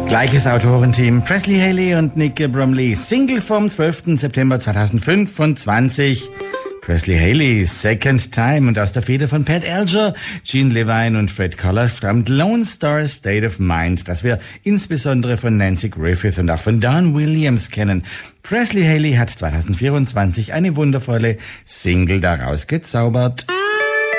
Gleiches Autorenteam, Presley Haley und Nick Bromley. Single vom 12. September 2025. Presley Haley, Second Time, und aus der Feder von Pat Alger, Gene Levine und Fred Collar stammt Lone Star State of Mind, das wir insbesondere von Nancy Griffith und auch von Don Williams kennen. Presley Haley hat 2024 eine wundervolle Single daraus gezaubert.